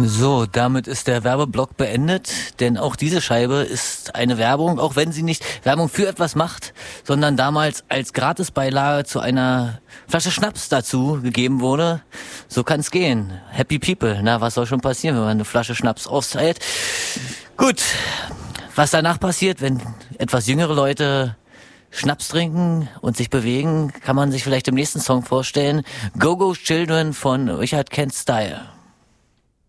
So, damit ist der Werbeblock beendet, denn auch diese Scheibe ist eine Werbung, auch wenn sie nicht Werbung für etwas macht, sondern damals als Gratisbeilage zu einer Flasche Schnaps dazu gegeben wurde. So kann's gehen. Happy People. Na, was soll schon passieren, wenn man eine Flasche Schnaps austeilt? Gut, was danach passiert, wenn etwas jüngere Leute Schnaps trinken und sich bewegen, kann man sich vielleicht im nächsten Song vorstellen. Go Go Children von Richard Kent Style.